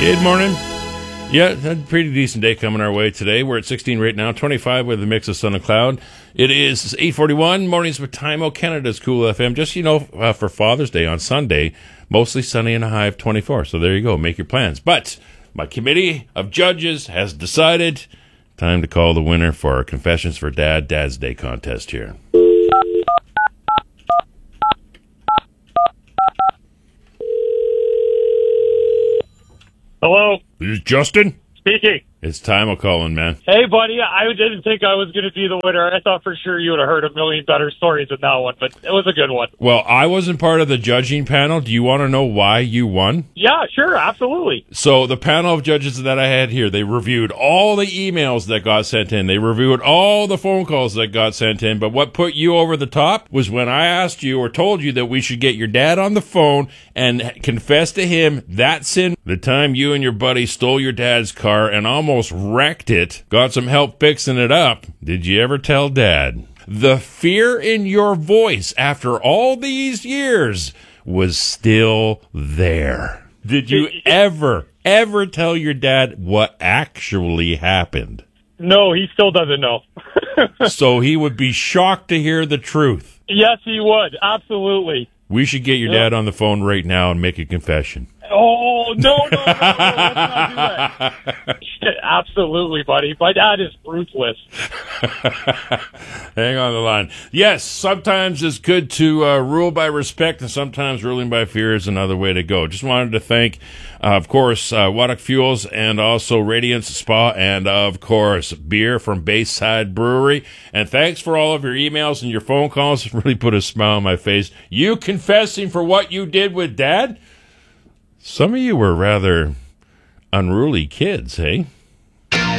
Good morning. Yeah, a pretty decent day coming our way today. We're at 16 right now, 25 with a mix of sun and cloud. It is 8:41, mornings with Time-O, Canada's Cool FM. Just, for Father's Day on Sunday, mostly sunny and a high of 24. So there you go, make your plans. But my committee of judges has decided time to call the winner for our Confessions for Dad's Day contest here. Hello? This is Justin. Speaking. It's Time-O calling, man. Hey, buddy, I didn't think I was going to be the winner. I thought for sure you would have heard a million better stories than that one, but it was a good one. Well, I wasn't part of the judging panel. Do you want to know why you won? Yeah, sure, absolutely. So the panel of judges that I had here, they reviewed all the emails that got sent in. They reviewed all the phone calls that got sent in. But what put you over the top was when I asked you or told you that we should get your dad on the phone and confess to him that sin. The time you and your buddy stole your dad's car and almost wrecked it, got some help fixing it up. Did you ever tell Dad? The fear in your voice after all these years was still there. Did you ever tell your dad what actually happened? No, he still doesn't know. So he would be shocked to hear the truth. Yes, he would. Absolutely. We should get your dad on the phone right now and make a confession. Oh, no, let's not do that. Absolutely, buddy. My dad is ruthless. Hang on the line. Yes, sometimes it's good to rule by respect, and sometimes ruling by fear is another way to go. Just wanted to thank, of course, Waddock Fuels and also Radiance Spa and, of course, beer from Bayside Brewery. And thanks for all of your emails and your phone calls. It really put a smile on my face. You confessing for what you did with Dad? Some of you were rather unruly kids, hey?